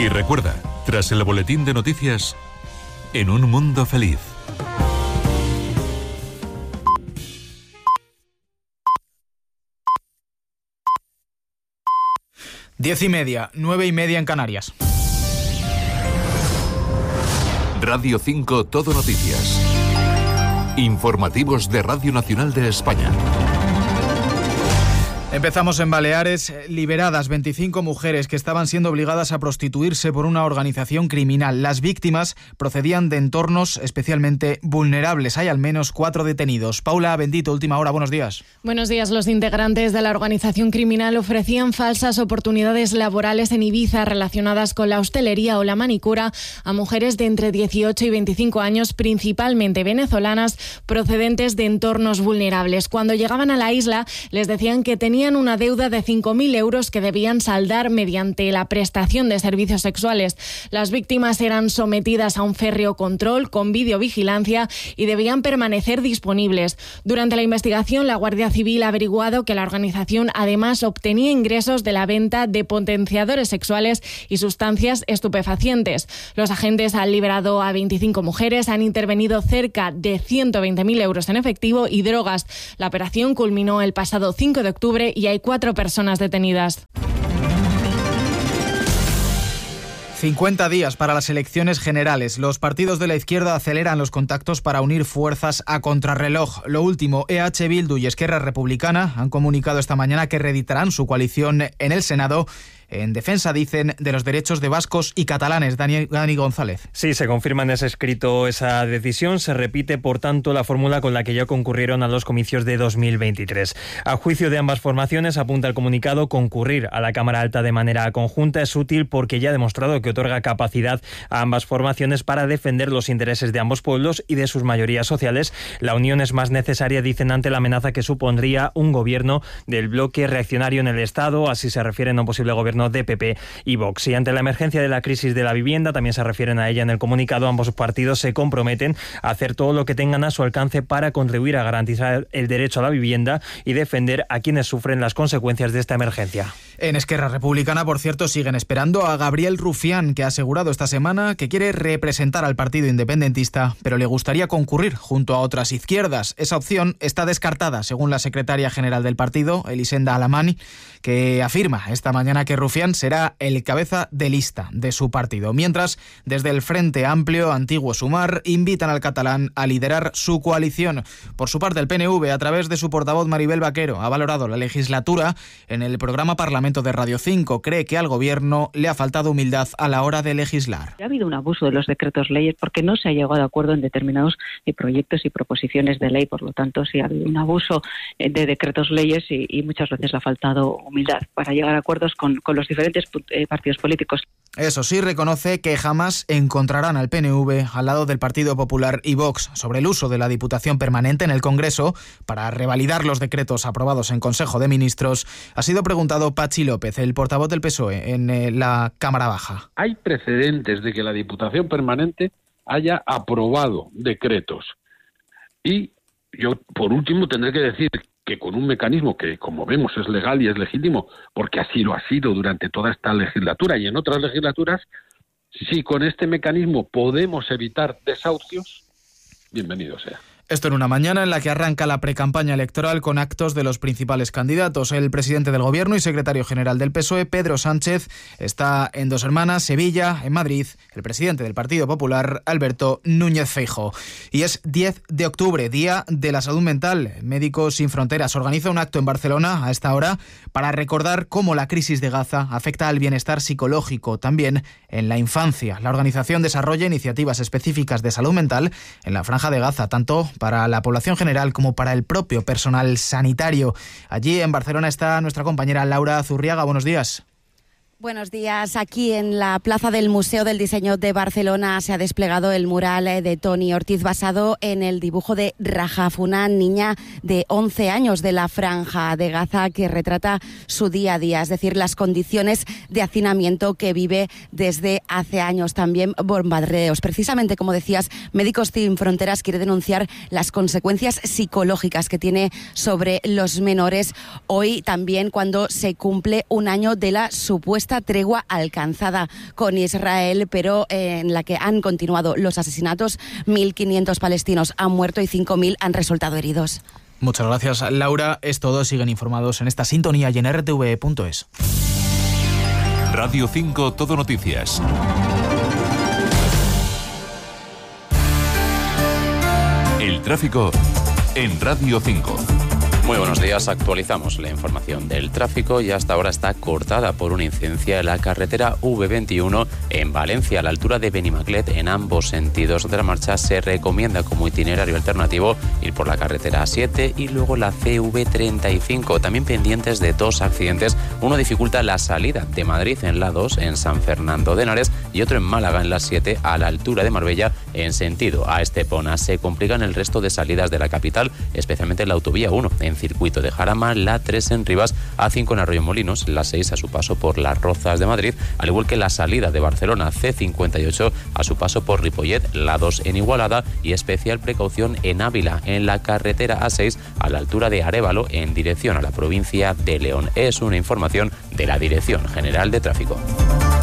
Y recuerda, tras el boletín de noticias, En un mundo feliz. Diez y media, 9:30 en Canarias. Radio 5 Todo Noticias. Informativos de Radio Nacional de España. Empezamos en Baleares. Liberadas 25 mujeres que estaban siendo obligadas a prostituirse por una organización criminal. Las víctimas procedían de entornos especialmente vulnerables. Hay al menos 4 detenidos. Paula Bendito, Última Hora, buenos días. Buenos días. Los integrantes de la organización criminal ofrecían falsas oportunidades laborales en Ibiza relacionadas con la hostelería o la manicura a mujeres de entre 18 y 25 años, principalmente venezolanas, procedentes de entornos vulnerables. Cuando llegaban a la isla, les decían que tenían una deuda de 5.000 euros que debían saldar mediante la prestación de servicios sexuales. Las víctimas eran sometidas a un férreo control con videovigilancia y debían permanecer disponibles. Durante la investigación, la Guardia Civil ha averiguado que la organización además obtenía ingresos de la venta de potenciadores sexuales y sustancias estupefacientes. Los agentes han liberado a 25 mujeres, han intervenido cerca de 120.000 euros en efectivo y drogas. La operación culminó el pasado 5 de octubre y hay 4 personas detenidas. 50 días para las elecciones generales. Los partidos de la izquierda aceleran los contactos para unir fuerzas a contrarreloj. Lo último, EH Bildu y Esquerra Republicana han comunicado esta mañana que reeditarán su coalición en el Senado en defensa, dicen, de los derechos de vascos y catalanes. Dani González. Sí, se confirma en ese escrito esa decisión. Se repite, por tanto, la fórmula con la que ya concurrieron a los comicios de 2023. A juicio de ambas formaciones, apunta el comunicado, concurrir a la Cámara Alta de manera conjunta es útil porque ya ha demostrado que otorga capacidad a ambas formaciones para defender los intereses de ambos pueblos y de sus mayorías sociales. La unión es más necesaria, dicen, ante la amenaza que supondría un gobierno del bloque reaccionario en el Estado. Así se refieren a un posible gobierno de PP y Vox. Y ante la emergencia de la crisis de la vivienda, también se refieren a ella en el comunicado, ambos partidos se comprometen a hacer todo lo que tengan a su alcance para contribuir a garantizar el derecho a la vivienda y defender a quienes sufren las consecuencias de esta emergencia. En Esquerra Republicana, por cierto, siguen esperando a Gabriel Rufián, que ha asegurado esta semana que quiere representar al partido independentista, pero le gustaría concurrir junto a otras izquierdas. Esa opción está descartada, según la secretaria general del partido, Elisenda Alamani, que afirma esta mañana que Rufián será el cabeza de lista de su partido. Mientras, desde el Frente Amplio, Antiguo Sumar, invitan al catalán a liderar su coalición. Por su parte, el PNV, a través de su portavoz Maribel Vaquero, ha valorado la legislatura. En el programa Parlamento de Radio 5 cree que al gobierno le ha faltado humildad a la hora de legislar. Ha habido un abuso de los decretos leyes porque no se ha llegado a acuerdo en determinados proyectos y proposiciones de ley. Por lo tanto, sí ha habido un abuso de decretos leyes y muchas veces le ha faltado humildad para llegar a acuerdos con los diferentes partidos políticos. Eso sí, reconoce que jamás encontrarán al PNV al lado del Partido Popular y Vox sobre el uso de la Diputación Permanente en el Congreso para revalidar los decretos aprobados en Consejo de Ministros. Ha sido preguntado Patxi López, el portavoz del PSOE, en la Cámara Baja. Hay precedentes de que la Diputación Permanente haya aprobado decretos. Y yo, por último, tendré que decir que con un mecanismo que, como vemos, es legal y es legítimo, porque así lo ha sido durante toda esta legislatura y en otras legislaturas, si con este mecanismo podemos evitar desahucios, bienvenido sea. Esto en una mañana en la que arranca la precampaña electoral con actos de los principales candidatos. El presidente del Gobierno y secretario general del PSOE, Pedro Sánchez, está en Dos Hermanas, Sevilla, en Madrid, el presidente del Partido Popular, Alberto Núñez Feijóo. Y es 10 de octubre, Día de la Salud Mental. Médicos Sin Fronteras organiza un acto en Barcelona a esta hora para recordar cómo la crisis de Gaza afecta al bienestar psicológico, también en la infancia. La organización desarrolla iniciativas específicas de salud mental en la Franja de Gaza, tanto para la población general como para el propio personal sanitario. Allí en Barcelona está nuestra compañera Laura Zurriaga. Buenos días. Buenos días. Aquí en la plaza del Museo del Diseño de Barcelona se ha desplegado el mural de Toni Ortiz basado en el dibujo de Rajaf, una niña de 11 años de la Franja de Gaza que retrata su día a día, es decir, las condiciones de hacinamiento que vive desde hace años, también bombardeos. Precisamente, como decías, Médicos Sin Fronteras quiere denunciar las consecuencias psicológicas que tiene sobre los menores hoy también cuando se cumple un año de la supuesta supuesta tregua alcanzada con Israel, pero en la que han continuado los asesinatos. 1.500 palestinos han muerto y 5.000 han resultado heridos. Muchas gracias, Laura. Es todo. Siguen informados en esta sintonía y en rtv.es. Radio 5 Todo Noticias. El tráfico en Radio 5. Muy buenos días, actualizamos la información del tráfico y hasta ahora está cortada por una incidencia en la carretera V21 en Valencia, a la altura de Benimaclet. En ambos sentidos de la marcha se recomienda como itinerario alternativo ir por la carretera A7 y luego la CV35, también pendientes de dos accidentes. Uno dificulta la salida de Madrid en la 2 en San Fernando de Henares y otro en Málaga en la 7 a la altura de Marbella en sentido a Estepona. Se complican el resto de salidas de la capital, especialmente la autovía 1 en circuito de Jarama, la 3 en Rivas, A5 en Arroyomolinos, la 6 a su paso por Las Rozas de Madrid, al igual que la salida de Barcelona, C58 a su paso por Ripollet, la 2 en Igualada y especial precaución en Ávila, en la carretera A6 a la altura de Arévalo en dirección a la provincia de León. Es una información de la Dirección General de Tráfico.